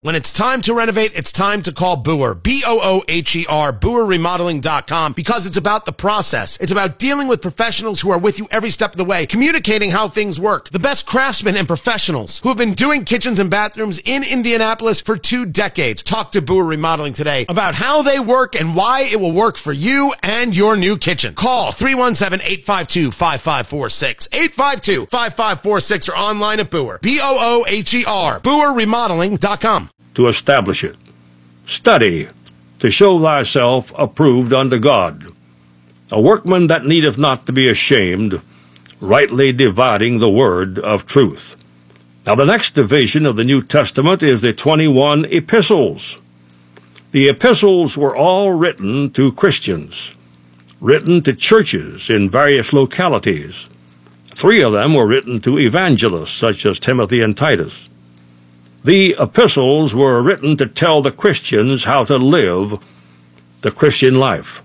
When it's time to renovate, it's time to call Booher, B-O-O-H-E-R, BooherRemodeling.com, because it's about the process. It's about dealing with professionals who are with you every step of the way, communicating how things work. The best craftsmen and professionals who have been doing kitchens and bathrooms in Indianapolis for 2 decades. Talk to Booher Remodeling today about how they work and why it will work for you and your new kitchen. Call 317-852-5546, 852-5546, or online at Booher, B-O-O-H-E-R, BooherRemodeling.com. To establish it. Study, to show thyself approved unto God, a workman that needeth not to be ashamed, rightly dividing the word of truth. Now the next division of the New Testament is the 21 epistles. The epistles were all written to Christians, written to churches in various localities. 3 of them were written to evangelists such as Timothy and Titus. The epistles were written to tell the Christians how to live the Christian life.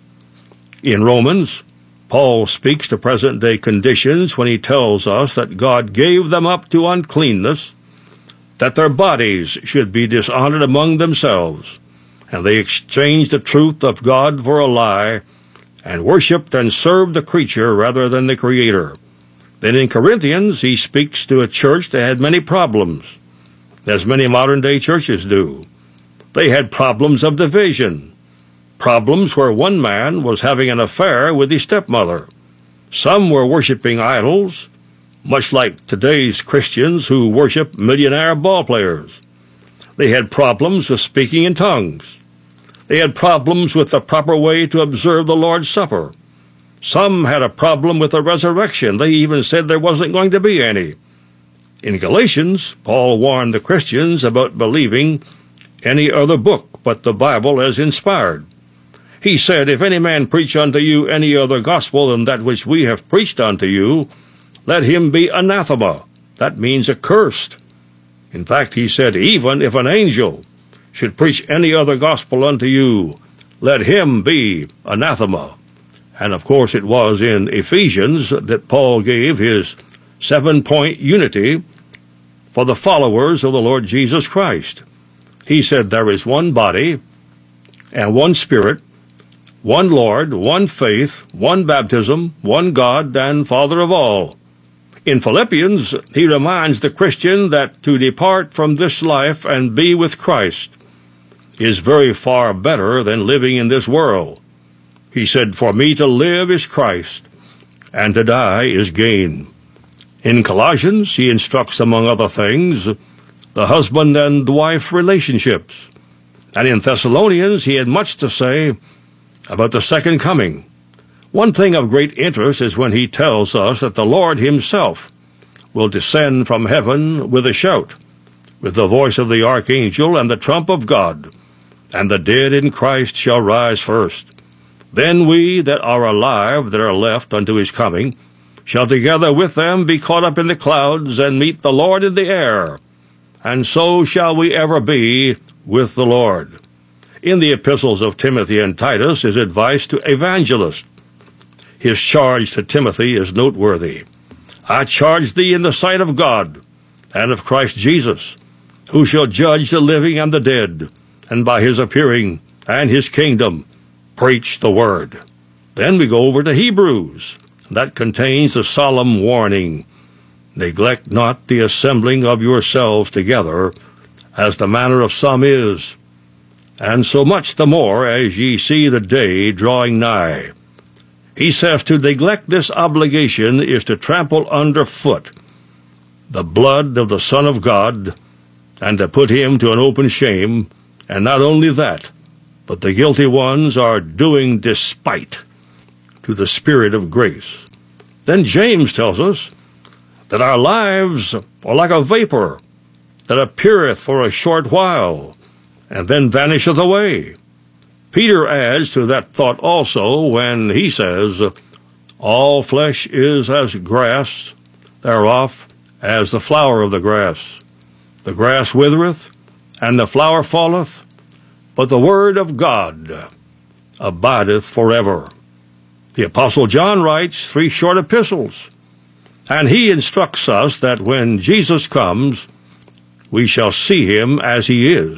In Romans, Paul speaks to present-day conditions when he tells us that God gave them up to uncleanness, that their bodies should be dishonored among themselves, and they exchanged the truth of God for a lie, and worshipped and served the creature rather than the Creator. Then in Corinthians, he speaks to a church that had many problems, as many modern-day churches do. They had problems of division, problems where one man was having an affair with his stepmother. Some were worshiping idols, much like today's Christians who worship millionaire ball players. They had problems with speaking in tongues. They had problems with the proper way to observe the Lord's Supper. Some had a problem with the resurrection. They even said there wasn't going to be any. In Galatians, Paul warned the Christians about believing any other book but the Bible as inspired. He said, "If any man preach unto you any other gospel than that which we have preached unto you, let him be anathema." That means accursed. In fact, he said, "Even if an angel should preach any other gospel unto you, let him be anathema." And of course it was in Ephesians that Paul gave his 7-point unity for the followers of the Lord Jesus Christ. He said there is one body and one Spirit, one Lord, one faith, one baptism, one God and Father of all. In Philippians, he reminds the Christian that to depart from this life and be with Christ is very far better than living in this world. He said, "For me to live is Christ, and to die is gain." In Colossians, he instructs, among other things, the husband and wife relationships. And in Thessalonians, he had much to say about the second coming. One thing of great interest is when he tells us that the Lord himself will descend from heaven with a shout, with the voice of the archangel and the trump of God, and the dead in Christ shall rise first. Then we that are alive, that are left unto his coming, shall together with them be caught up in the clouds, and meet the Lord in the air. And so shall we ever be with the Lord. In the epistles of Timothy and Titus is advice to evangelists. His charge to Timothy is noteworthy. "I charge thee in the sight of God, and of Christ Jesus, who shall judge the living and the dead, and by his appearing and his kingdom, preach the word." Then we go over to Hebrews. That contains a solemn warning. "Neglect not the assembling of yourselves together, as the manner of some is, and so much the more as ye see the day drawing nigh." He says to neglect this obligation is to trample underfoot the blood of the Son of God, and to put him to an open shame, and not only that, but the guilty ones are doing despite to the Spirit of grace. Then James tells us that our lives are like a vapor that appeareth for a short while, and then vanisheth away. Peter adds to that thought also when he says, "All flesh is as grass, thereof as the flower of the grass. The grass withereth, and the flower falleth, but the word of God abideth forever." The Apostle John writes 3 short epistles, and he instructs us that when Jesus comes, we shall see him as he is.